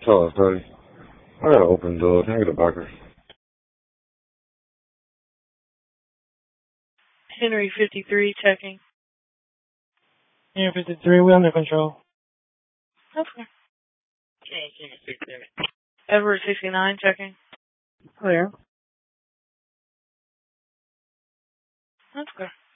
Hello, Freddie. I got an open door. Can I get a Becker? Henry 53 checking. Henry 53, we're under control. Okay. Edward 69 checking. Clear. That's good.